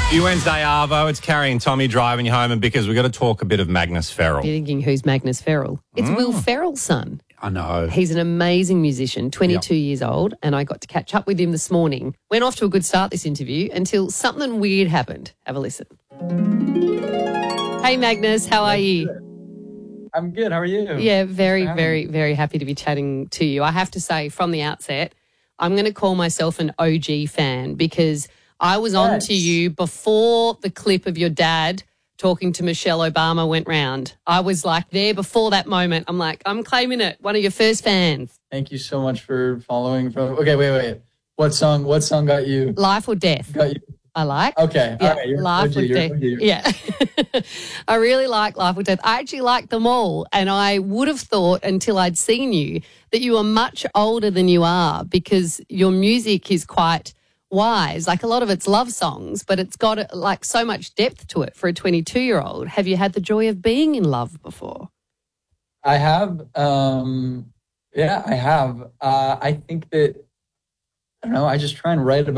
You Wednesday, Arvo. It's Carrie and Tommy driving you home, and because we've got to talk a bit of Magnus Ferrell. You're thinking, who's Magnus Ferrell? It's Will Ferrell's son. I know. He's an amazing musician, 22 years old, and I got to catch up with him this morning. Went off to a good start, this interview, until something weird happened. Have a listen. Hey, Magnus, how are you? I'm good. How are you? Yeah, very, very, very happy to be chatting to you. I have to say, from the outset, I'm going to call myself an OG fan because I was on to you before the clip of your dad talking to Michelle Obama went round. I was like there before that moment. I'm like, I'm claiming it. One of your first fans. Thank you so much for following. Okay, wait. What song got you? Life or Death. Got you. I like. Okay. Yeah, All right. You're Life OG, or you're Death. OG. Yeah. I really like Life or Death. I actually like them all. And I would have thought until I'd seen you that you were much older than you are because your music is quite wise. Like a lot of it's love songs, but it's got like so much depth to it for a 22-year-old. Have you had the joy of being in love before? I have. Yeah, I have. I think that, I don't know, I just try and write about